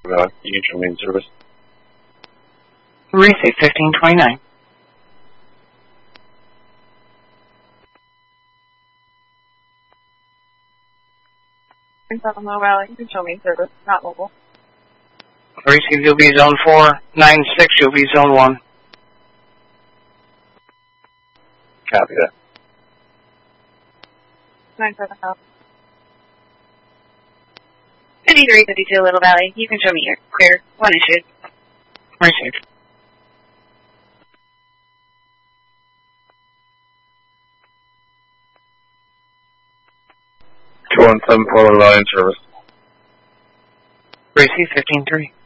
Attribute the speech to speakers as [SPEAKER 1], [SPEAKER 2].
[SPEAKER 1] You can show me in service.
[SPEAKER 2] Receive 1529.
[SPEAKER 3] Low Valley, you can show me in service, not mobile.
[SPEAKER 2] Receive, you'll be zone 496, you'll be zone 1.
[SPEAKER 1] Copy that.
[SPEAKER 3] 970.
[SPEAKER 4] 5352 Little Valley, you can show me your clear. 1 issued.
[SPEAKER 2] Received.
[SPEAKER 1] Two 174 Little Valley in service.
[SPEAKER 2] Receive 153.